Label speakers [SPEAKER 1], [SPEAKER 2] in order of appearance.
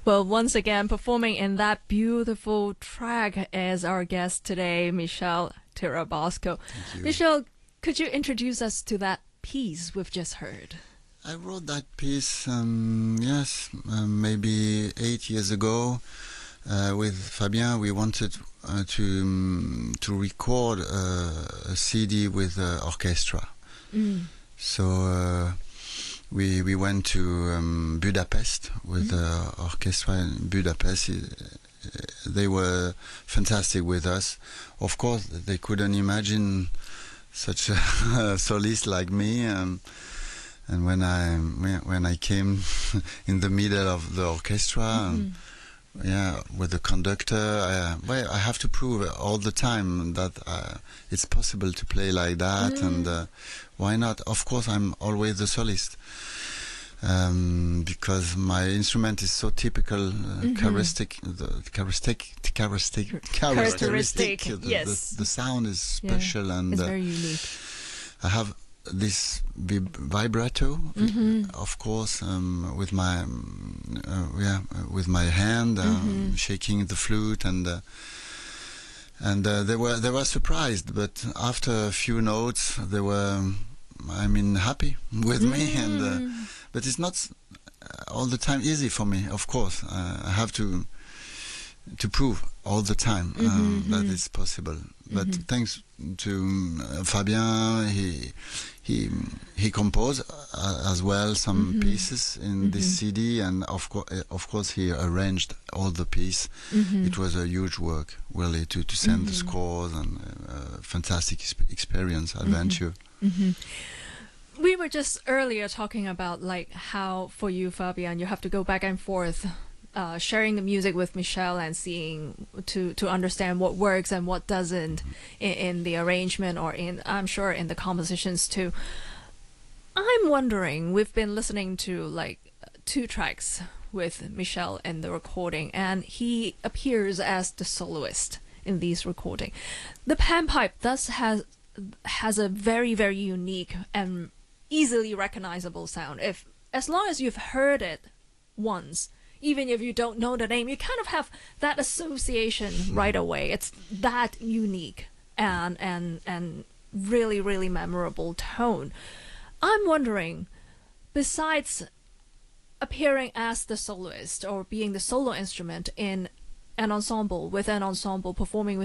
[SPEAKER 1] Well, once again, performing in that beautiful track is our guest today, Michelle Tirabasco.
[SPEAKER 2] Thank you.
[SPEAKER 1] Michelle, could you introduce us to that piece we've just heard?
[SPEAKER 2] I wrote that piece, maybe 8 years ago. With Fabien, we wanted to record a CD with orchestra. So we went to Budapest with the orchestra in Budapest. They were fantastic with us. Of course, they couldn't imagine such a solist like me. And when I came in the middle of the orchestra, with the conductor, I have to prove all the time that it's possible to play like that, and why not? Of course, I'm always the solist. Because my instrument is so typical, characteristic.
[SPEAKER 1] Yes,
[SPEAKER 2] the sound is special, and
[SPEAKER 1] it's very unique.
[SPEAKER 2] I have this vibrato, of course, with my hand shaking the flute, and they were surprised, but after a few notes, they were, happy with me, and but it's not all the time easy for me. Of course, I have to prove all the time that it's possible. But thanks to Fabien, he composed as well some pieces in this CD, and of course he arranged all the piece. It was a huge work, really, to send the scores, and fantastic experience, adventure.
[SPEAKER 1] We were just earlier talking about like how for you, Fabien, you have to go back and forth, sharing the music with Michelle and seeing to understand what works and what doesn't in the arrangement, or I'm sure in the compositions too. I'm wondering, we've been listening to like 2 tracks with Michelle in the recording, and he appears as the soloist in these recording. The panpipe thus has a very, very unique and easily recognizable sound. As long as you've heard it once, even if you don't know the name, you kind of have that association right away. It's that unique and really, really memorable tone. I'm wondering, besides appearing as the soloist or being the solo instrument in an ensemble, with an ensemble, performing with